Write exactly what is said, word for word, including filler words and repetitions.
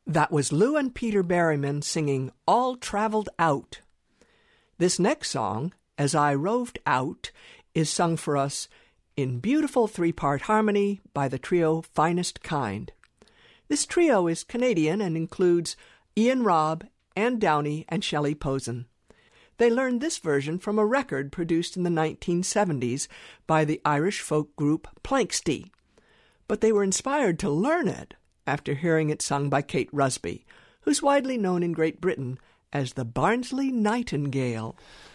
That was Lou and Peter Berryman singing All Traveled Out. This next song, As I Roved Out, is sung for us in beautiful three-part harmony by the trio Finest Kind. This trio is Canadian and includes Ian Robb, Ann Downey, and Shelley Posen. They learned this version from a record produced in the nineteen seventies by the Irish folk group Planxty, but they were inspired to learn it after hearing it sung by Kate Rusby, who's widely known in Great Britain as the Barnsley Nightingale.